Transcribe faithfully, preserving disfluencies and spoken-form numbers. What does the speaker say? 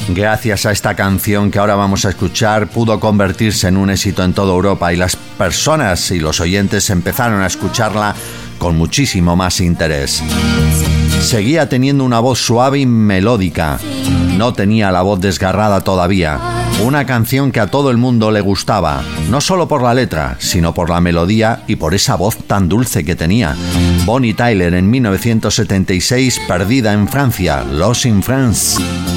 Gracias a esta canción que ahora vamos a escuchar, pudo convertirse en un éxito en toda Europa y las personas y los oyentes empezaron a escucharla con muchísimo más interés. Seguía teniendo una voz suave y melódica. No tenía la voz desgarrada todavía. Una canción que a todo el mundo le gustaba, no solo por la letra, sino por la melodía y por esa voz tan dulce que tenía. Bonnie Tyler en mil novecientos setenta y seis, Perdida en Francia, Lost in France.